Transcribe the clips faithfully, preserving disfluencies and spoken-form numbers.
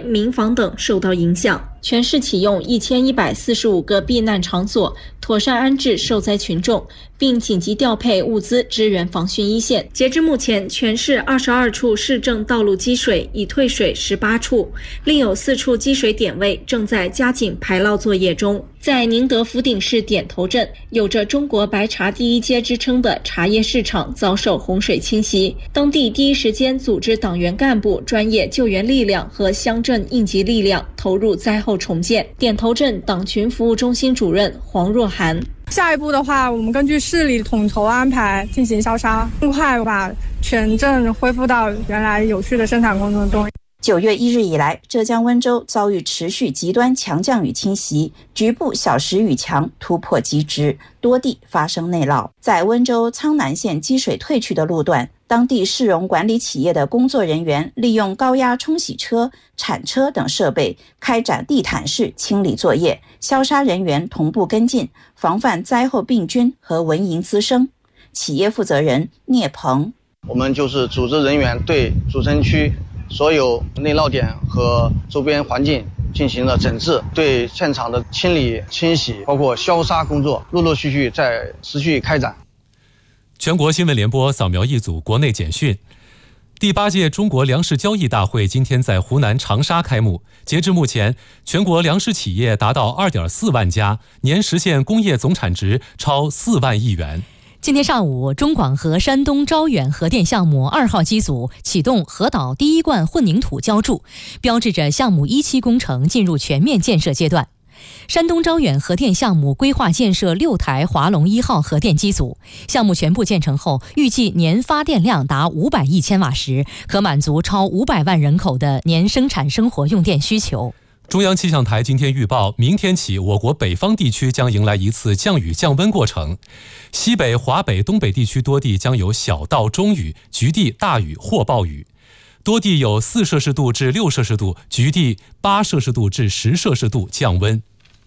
民房等受到影响。全市启用一千一百四十五个避难场所，妥善安置受灾群众，并紧急调配物资支援防汛一线。截至目前，全市二十二处市政道路积水，已退水十八处，另有四处积水点位正在加紧排涝作业中。在宁德福鼎市点头镇，有着中国白茶第一街之称的茶叶市场遭受洪水侵袭，当地第一时间组织党员干部、专业救援力量和乡镇应急力量投入灾后重建。点头镇党群服务中心主任黄若涵： 下一步的话，我们根据市里统筹安排进行消杀，尽快把全镇恢复到原来有序的生产工作中。 九月一日以来，浙江温州遭遇持续极端强降雨侵袭，局部小时雨强突破极值，多地发生内涝。在温州苍南县积水退去的路段，当地市容管理企业的工作人员利用高压冲洗车、铲车等设备开展地毯式清理作业，消杀人员同步跟进，防范灾后病菌和蚊蝇滋生。企业负责人聂鹏： 我们就是组织人员对主城区所有内涝点和周边环境进行了整治，对现场的清理、清洗，包括消杀工作，陆陆续续在持续开展。 全国新闻联播扫描一组国内简讯。第八届中国粮食交易大会今天在湖南长沙开幕。截至目前，全国粮食企业达到 二点四万家，年实现工业总产值超四万亿元。 今天上午，中广核山东招远核电项目二号机组启动核岛第一罐混凝土浇筑，标志着项目一期工程进入全面建设阶段。山东招远核电项目规划建设六台华龙一号核电机组，项目全部建成后，预计年发电量达五百亿千瓦时，可满足超五百万人口的年生产生活用电需求。 中央气象台今天预报，明天起我国北方地区将迎来一次降雨降温过程，西北、华北、东北地区多地将有小到中雨，局地大雨或暴雨，多地有四摄氏度至六摄氏度，局地八摄氏度至十摄氏度降温。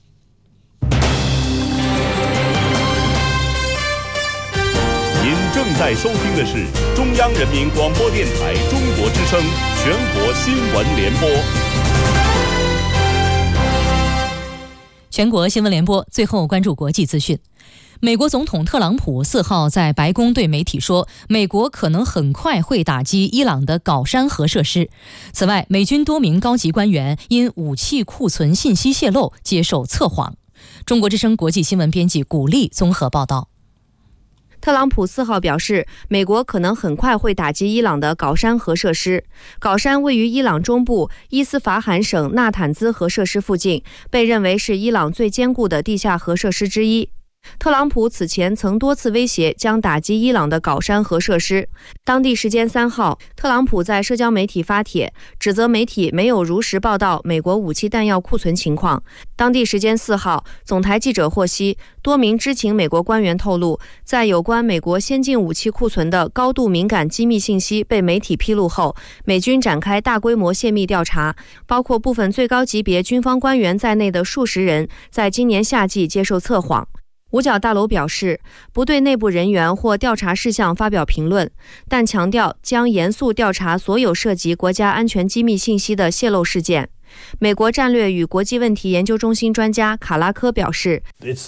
您正在收听的是中央人民广播电台中国之声全国新闻联播。 全国新闻联播，最后关注国际资讯。美国总统特朗普四号在白宫对媒体说，美国可能很快会打击伊朗的镐山核设施。此外，美军多名高级官员因武器库存信息泄露接受测谎。中国之声国际新闻编辑古丽综合报道。 特朗普四号表示，美国可能很快会打击伊朗的镐山核设施。镐山位于伊朗中部伊斯法罕省纳坦兹核设施附近，被认为是伊朗最坚固的地下核设施之一。特朗普此前曾多次威胁将打击伊朗的镐山核设施。当地时间三号，特朗普在社交媒体发帖，指责媒体没有如实报道美国武器弹药库存情况。当地时间四号，总台记者获悉，多名知情美国官员透露，在有关美国先进武器库存的高度敏感机密信息被媒体披露后，美军展开大规模泄密调查，包括部分最高级别军方官员在内的数十人在今年夏季接受测谎。五角大楼表示，不对内部人员或调查事项发表评论，但强调将严肃调查所有涉及国家安全机密信息的泄露事件。美国战略与国际问题研究中心专家卡拉科表示，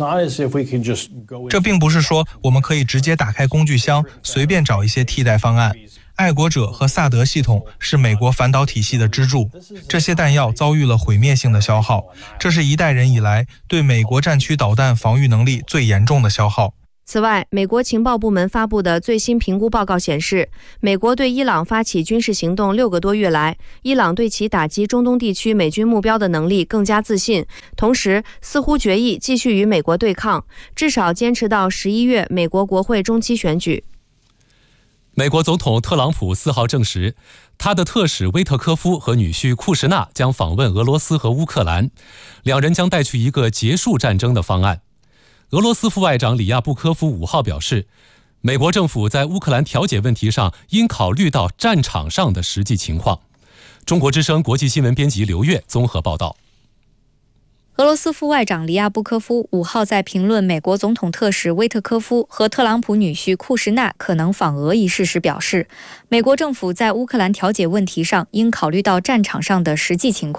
这并不是说我们可以直接打开工具箱，随便找一些替代方案。爱国者和萨德系统是美国反导体系的支柱，这些弹药遭遇了毁灭性的消耗，这是一代人以来对美国战区导弹防御能力最严重的消耗。 此外，美国情报部门发布的最新评估报告显示，美国对伊朗发起军事行动六个多月来，伊朗对其打击中东地区美军目标的能力更加自信，同时似乎决意继续与美国对抗，至少坚持到十一月美国国会中期选举。 美国总统特朗普四号证实，他的特使威特科夫和女婿库什纳将访问俄罗斯和乌克兰，两人将带去一个结束战争的方案。俄罗斯副外长里亚布科夫五号表示，美国政府在乌克兰调解问题上应考虑到战场上的实际情况。中国之声国际新闻编辑刘越综合报道。 俄罗斯副外长里亚布科夫五号在评论美国总统特使威特科夫和特朗普女婿库什纳可能访俄一事时表示，美国政府在乌克兰调解问题上应考虑到战场上的实际情况。